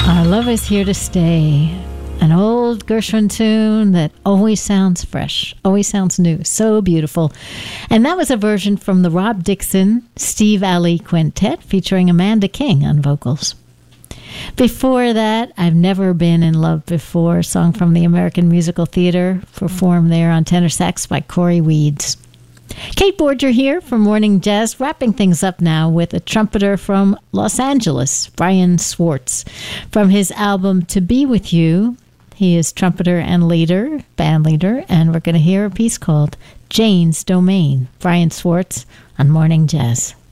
Our Love Is Here to Stay. An old Gershwin tune that always sounds fresh, always sounds new, so beautiful. And that was a version from the Rob Dixon, Steve Ali Quintet featuring Amanda King on vocals. Before that, I've Never Been in Love Before, a song from the American Musical Theater, performed there on tenor sax by Corey Weeds. Kate Borger here for Morning Jazz, wrapping things up now with a trumpeter from Los Angeles, Brian Swartz. From his album To Be With You, he is trumpeter and band leader, and we're going to hear a piece called Jane's Domain. Brian Swartz on Morning Jazz.